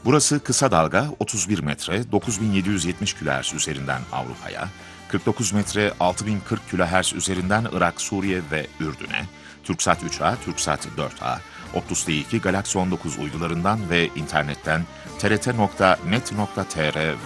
Burası kısa dalga 31 metre 9770 kHz üzerinden Avrupa'ya, 49 metre 6040 kHz üzerinden Irak, Suriye ve Ürdün'e, Türksat 3A, Türksat 4A, Optus D2 Galaxy 19 uydularından ve internetten trt.net.tr